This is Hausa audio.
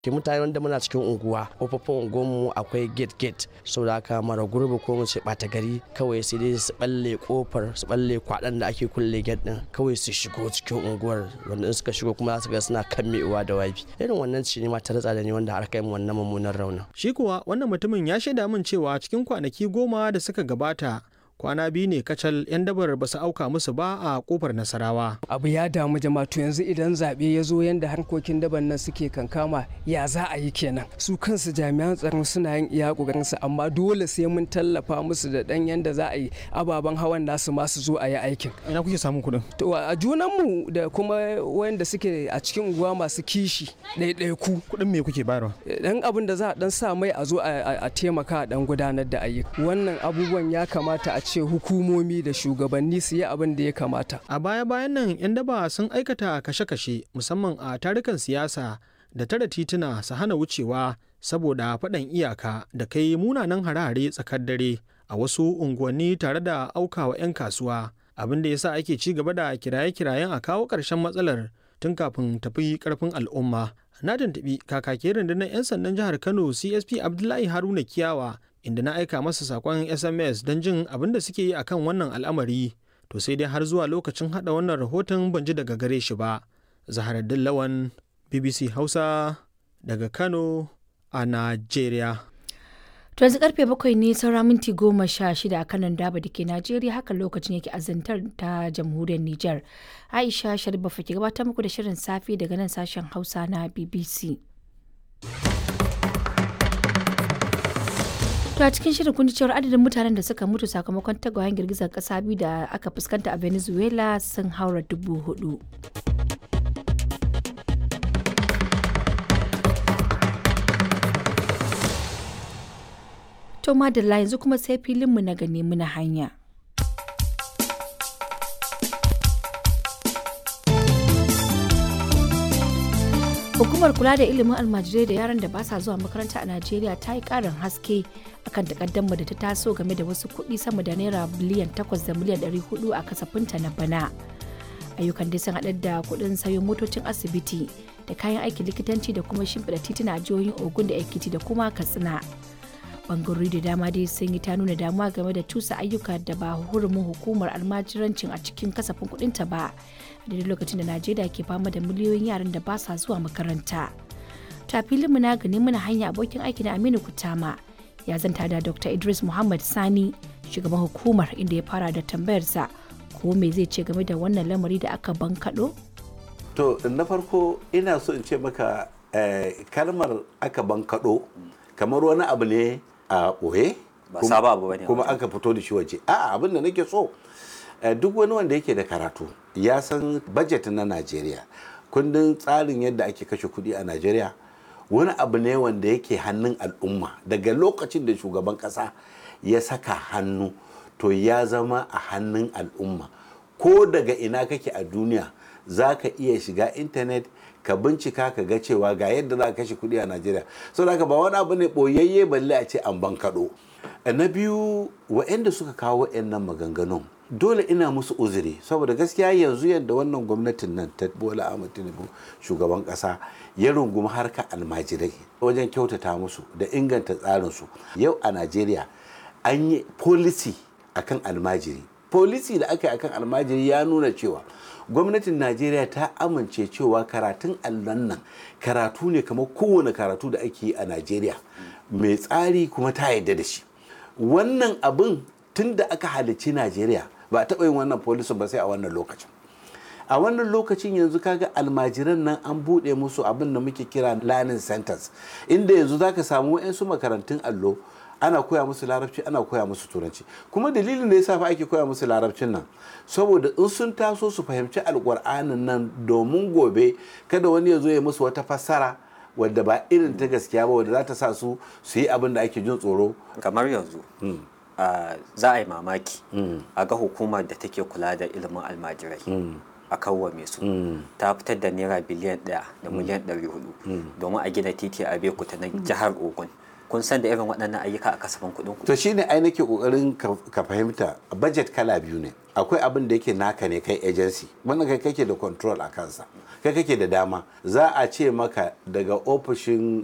ke mutane wanda muna cikin unguwa kofofin unguwarmu akwai gate saboda haka mara gurbi ko mu ce ɓata gari kawai sai dai su balle kofar su balle kwaɗan da ake kulle gate din kawai su shigo cikin unguwar wanda in suka shigo kuma za su ga suna kammewa da wabi irin wannan ce ne ma ta ratsa da ni wanda har kai mu wannan mummunan raunin. Shi kuwa wannan mutumin ya shaida min cewa cikin kwanaki 10 da suka gabata kwana 2 ne kacal 'yan dabar ba su auka musu ba a kofar Nasarawa. Abu ya damu jama'a to yanzu idan zaɓe ya zo yanda harkokin daban nan suke kankama ya za a yi kenan. Su kansu jami'an tsaron suna yin iya ƙoƙarinsu amma dole sai mun tallafa musu da ɗan yanda za a yi ababen hawan nasu masu zo a yi aikin. Ina kuke samun kuɗin? To a junanmu da kuma wanda suke a cikin unguwa masu kishi ɗaiɗaiku. Kuɗin me kuke bayarwa? Dan abin da za a dan sa mai a zo a taimaka a dan gudanar da ayyuka. Wannan abubuwan ya kamata a ce hukumomi da shugabanni su yi abin da ya kamata. A baya-bayan nan 'yan daba sun aikata kashe-kashe musamman a tarukan siyasa da tara tituna su hana wucewa saboda faɗan iyaka da kai munanan hare-hare tsakar dare a wasu unguwanni tare da aukawa 'yan kasuwa abin da yasa ake ci gaba da kiraye-kirayen a kawo ƙarshen matsalar tun kafin tafi ƙarfin al'umma. Na tuntuɓi kakakin rundunar 'yan sandan jihar Kano CSP Abdullahi Haruna Kiyawa inda na aika masa sakon SMS don jin abin da suke yi akan wannan al'amari to sai dai har zuwa lokacin hada wannan rahoton ban ji daga gare shi ba. Zaharaddin Lawan, BBC Hausa daga Kano a Najeriya. To yanzu karfe 7 ne saura minti 16 a kanan daba da ke Najeriya hakan lokacin yake azantar ta jamhuriyar Nijar. Aisha Sharif ke gabatar muku da shirin safe daga nan sashen Hausa na BBC. To a cikin shirin kun ji cewar adadin mutanen da suka mutu sakamakon tagwayen girgizar kasa biyu da aka fuskanta a Venezuela sun haura 4,000. To madalla yanzu kuma sai filinmu na gane muna hanya. Hukumar kula da ilimin almajirai da yaran da ba sa zuwa makaranta a Najeriya ta yi ƙarin haske akan takaddamar da ta taso game da wasu kuɗi sama da naira biliyan 8 da miliyan 400 a kasafinta na bana. Ayyukan dai sun haɗar da kuɗin sayo motocin asibiti da kayan aikin likitanci da kuma shimfiɗa tituna a jihohin Ogun da Ekiti da kuma Katsina. Bangarori da dama dai sun yi ta nuna damuwa game da cusa ayyuka da ba hurumin hukumar almajirancin a cikin kasafin kuɗinta ba. A daidai lokacin da Najeriya ke fama da miliyoyin yaran da ba sa zuwa makaranta. Ta filinmu na gani muna hanya abokin aiki na Aminu Kutama ya zanta da Dr. Idris Muhammad Sani shugaban hukumar inda ya fara da tambayarsa ko me zai ce game da wannan lamari da aka bankaɗo? To na farko ina so in ce maka kalmar aka bankaɗo kamar wani abu ne a ɓoye kuma aka fito da shi waje. A'a abin da nake so duk wani wanda yake da karatu ya san budget na Najeriya, kundin tsarin yadda ake kashe kuɗi a Najeriya wani abu ne wanda yake hannun al'umma daga lokacin da shugaban ƙasa ya saka hannu to ya zama a hannun al'umma. Ko daga ina kake a duniya za ka iya shiga intanet ka bincika ka ga cewa ga yadda za ka kashe kuɗi a Najeriya. Saboda haka ba wani abu ne ɓoyayye balle a ce an bankaɗo. Na biyu waɗanda suka kawo waɗannan maganganun dole ina musu uzuri saboda gaskiya yanzu yadda wannan gwamnatin nan ta Bola Ahmed Tinubu shugaban ƙasa ya rungumi harkar almajirai wajen kyautata musu da inganta tsarinsu. Yau a Najeriya an yi policy akan almajiri. Policy da aka yi akan almajiri ya nuna cewa gwamnatin Najeriya ta amince cewa karatun allon nan karatu ne kamar kowane karatu da ake yi a Najeriya mai tsari kuma ta yarda da shi. Wannan abin tun da aka halicci Najeriya ba a taɓa yin wannan policy ba sai a wannan lokacin. A wannan lokacin yanzu kaga almajiran nan an buɗe musu abin da muke kira learning centers inda yanzu zaka samu wa'yansu makarantun allo ana koya musu larabci ana koya musu turanci kuma dalilin da yasa fa ake koya musu larabcin nan saboda in sun taso su fahimci alƙur'anin nan domin gobe kada wani ya zo ya musu wata fassara wadda ba irin ta gaskiya ba wadda za ta sa su yi abin da ake jin tsoro. Kamar yanzu za a yi mamaki a ga hukumar da take kula da ilimin almajirai a kawwame su ta fitar da naira biliyan 1 da miliyan 400 domin a gina titi a Bekuta na jihar Ogun kun san da irin waɗannan ayyuka a kasafin kuɗin ku? To shine ai nake kokarin ka fahimta budget kala biyu ne. Akwai abin da yake naka ne kai agency, wannan kai kake da control a kansa, kai kake da dama. Za a ce maka daga ofishin